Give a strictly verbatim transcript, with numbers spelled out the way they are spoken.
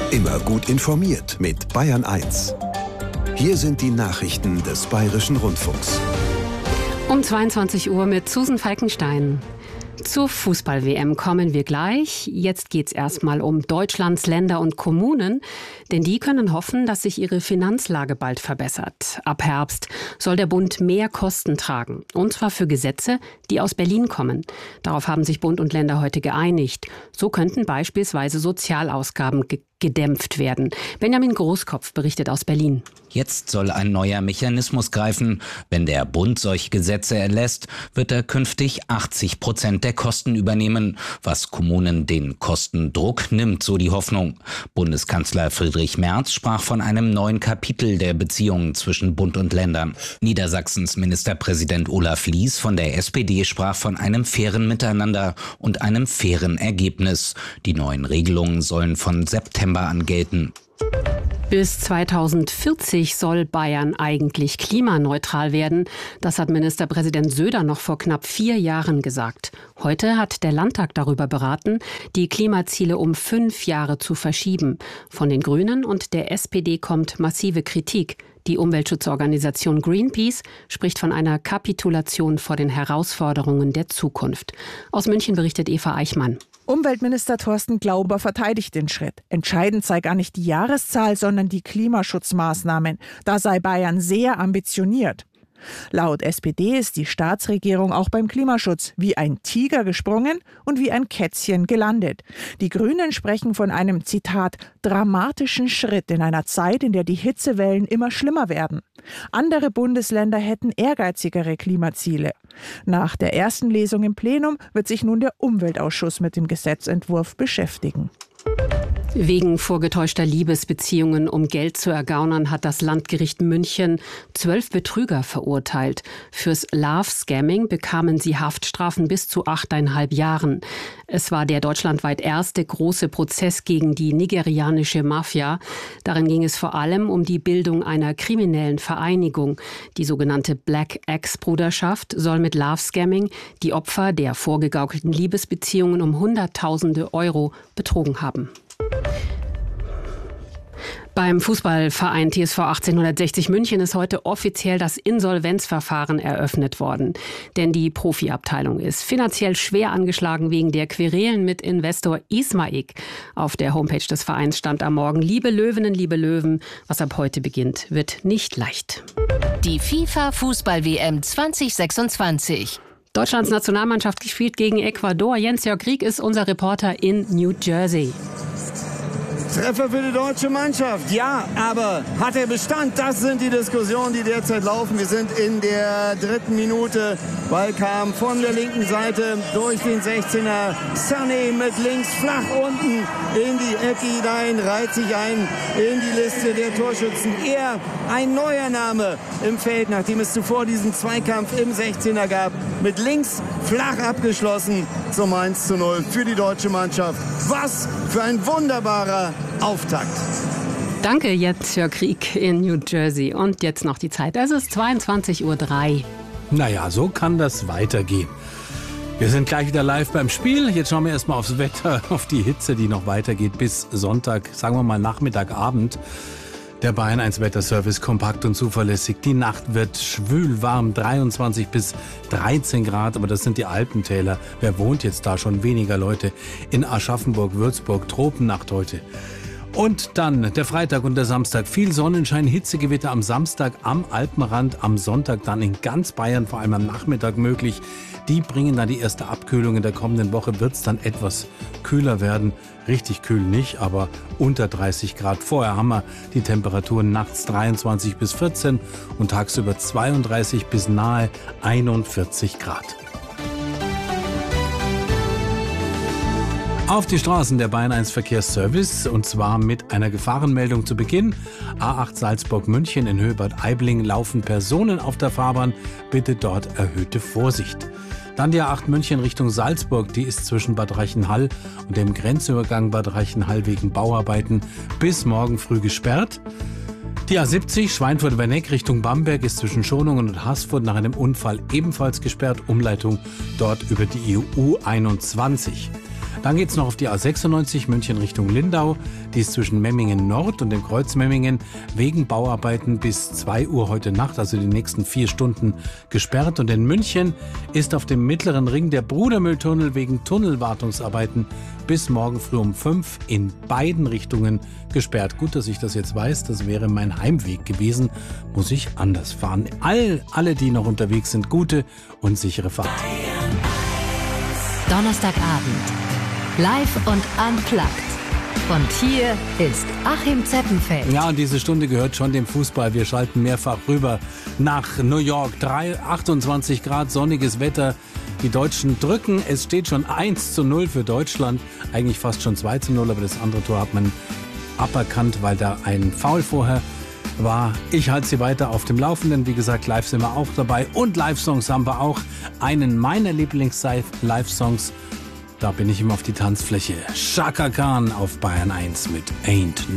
Immer gut informiert mit Bayern eins. Hier sind die Nachrichten des Bayerischen Rundfunks. Um zweiundzwanzig Uhr mit Susan Falkenstein. Zur Fußball-W M kommen wir gleich. Jetzt geht's erstmal um Deutschlands Länder und Kommunen, denn die können hoffen, dass sich ihre Finanzlage bald verbessert. Ab Herbst soll der Bund mehr Kosten tragen, und zwar für Gesetze, die aus Berlin kommen. Darauf haben sich Bund und Länder heute geeinigt. So könnten beispielsweise Sozialausgaben ge- gedämpft werden. Benjamin Großkopf berichtet aus Berlin. Jetzt soll ein neuer Mechanismus greifen. Wenn der Bund solche Gesetze erlässt, wird er künftig achtzig Prozent der Kosten übernehmen, was Kommunen den Kostendruck nimmt, so die Hoffnung. Bundeskanzler Friedrich Merz sprach von einem neuen Kapitel der Beziehungen zwischen Bund und Ländern. Niedersachsens Ministerpräsident Olaf Lies von der S P D sprach von einem fairen Miteinander und einem fairen Ergebnis. Die neuen Regelungen sollen von September an gelten. Bis zweitausendvierzig soll Bayern eigentlich klimaneutral werden. Das hat Ministerpräsident Söder noch vor knapp vier Jahren gesagt. Heute hat der Landtag darüber beraten, die Klimaziele um fünf Jahre zu verschieben. Von den Grünen und der S P D kommt massive Kritik. Die Umweltschutzorganisation Greenpeace spricht von einer Kapitulation vor den Herausforderungen der Zukunft. Aus München berichtet Eva Eichmann. Umweltminister Thorsten Glauber verteidigt den Schritt. Entscheidend sei gar nicht die Jahreszahl, sondern die Klimaschutzmaßnahmen. Da sei Bayern sehr ambitioniert. Laut S P D ist die Staatsregierung auch beim Klimaschutz wie ein Tiger gesprungen und wie ein Kätzchen gelandet. Die Grünen sprechen von einem, Zitat, dramatischen Schritt in einer Zeit, in der die Hitzewellen immer schlimmer werden. Andere Bundesländer hätten ehrgeizigere Klimaziele. Nach der ersten Lesung im Plenum wird sich nun der Umweltausschuss mit dem Gesetzentwurf beschäftigen. Wegen vorgetäuschter Liebesbeziehungen, um Geld zu ergaunern, hat das Landgericht München zwölf Betrüger verurteilt. Fürs Love-Scamming bekamen sie Haftstrafen bis zu achteinhalb Jahren. Es war der deutschlandweit erste große Prozess gegen die nigerianische Mafia. Darin ging es vor allem um die Bildung einer kriminellen Vereinigung. Die sogenannte Black Axe-Bruderschaft soll mit Love-Scamming die Opfer der vorgegaukelten Liebesbeziehungen um Hunderttausende Euro betrogen haben. Beim Fußballverein T S V achtzehnhundertsechzig München ist heute offiziell das Insolvenzverfahren eröffnet worden. Denn die Profiabteilung ist finanziell schwer angeschlagen wegen der Querelen mit Investor Ismaik. Auf der Homepage des Vereins stand am Morgen: Liebe Löwinnen, liebe Löwen, was ab heute beginnt, wird nicht leicht. Die FIFA-Fußball-W M zwanzig sechsundzwanzig. Deutschlands Nationalmannschaft spielt gegen Ecuador. Jens-Jörg Krieg ist unser Reporter in New Jersey. Treffer für die deutsche Mannschaft, ja, aber hat er Bestand? Das sind die Diskussionen, die derzeit laufen. Wir sind in der dritten Minute. Ball kam von der linken Seite durch den sechzehner. Sané mit links flach unten in die Ecke hinein, reiht sich ein in die Liste der Torschützen. Er, ein neuer Name im Feld, nachdem es zuvor diesen Zweikampf im sechzehner gab. Mit links flach abgeschlossen zum eins zu null für die deutsche Mannschaft. Was für ein wunderbarer Auftakt. Danke, Jens-Jörg Krieg in New Jersey. Und jetzt noch die Zeit. Es ist zweiundzwanzig Uhr drei. Naja, so kann das weitergehen. Wir sind gleich wieder live beim Spiel. Jetzt schauen wir erstmal aufs Wetter, auf die Hitze, die noch weitergeht bis Sonntag, sagen wir mal Nachmittag, Abend. Der Bayern eins Wetterservice, kompakt und zuverlässig. Die Nacht wird schwül warm, dreiundzwanzig bis dreizehn Grad, aber das sind die Alpentäler. Wer wohnt jetzt da? Schon weniger Leute. In Aschaffenburg, Würzburg, Tropennacht heute. Und dann der Freitag und der Samstag. Viel Sonnenschein, Hitzegewitter am Samstag am Alpenrand, am Sonntag dann in ganz Bayern, vor allem am Nachmittag möglich. Die bringen dann die erste Abkühlung. In der kommenden Woche wird es dann etwas kühler werden. Richtig kühl nicht, aber unter dreißig Grad. Vorher haben wir die Temperaturen nachts dreiundzwanzig bis vierzehn und tagsüber zweiunddreißig bis nahe einundvierzig Grad. Auf die Straßen der Bayern eins Verkehrsservice, und zwar mit einer Gefahrenmeldung zu Beginn. A acht Salzburg-München in Höhe Bad Aibling laufen Personen auf der Fahrbahn. Bitte dort erhöhte Vorsicht. Dann die A acht München Richtung Salzburg, die ist zwischen Bad Reichenhall und dem Grenzübergang Bad Reichenhall wegen Bauarbeiten bis morgen früh gesperrt. Die A siebzig Schweinfurt-Werneck Richtung Bamberg ist zwischen Schonungen und Haßfurt nach einem Unfall ebenfalls gesperrt. Umleitung dort über die E U einundzwanzig. Dann geht es noch auf die A sechsundneunzig München Richtung Lindau. Die ist zwischen Memmingen Nord und dem Kreuz Memmingen wegen Bauarbeiten bis zwei Uhr heute Nacht, also die nächsten vier Stunden, gesperrt. Und in München ist auf dem mittleren Ring der Brudermühltunnel wegen Tunnelwartungsarbeiten bis morgen früh um fünf in beiden Richtungen gesperrt. Gut, dass ich das jetzt weiß, das wäre mein Heimweg gewesen. Muss ich anders fahren. All, alle, die noch unterwegs sind, gute und sichere Fahrt. Donnerstagabend. Live und unplugged. Und hier ist Achim Zeppenfeld. Ja, und diese Stunde gehört schon dem Fußball. Wir schalten mehrfach rüber nach New York. drei, achtundzwanzig Grad, sonniges Wetter. Die Deutschen drücken. Es steht schon eins zu null für Deutschland. Eigentlich fast schon zwei zu null, aber das andere Tor hat man aberkannt, weil da ein Foul vorher war. Ich halte Sie weiter auf dem Laufenden. Wie gesagt, live sind wir auch dabei. Und Live-Songs haben wir auch. Einen meiner Lieblings-Live-Songs. Da bin ich immer auf die Tanzfläche. Chaka Khan auf Bayern eins mit Ain't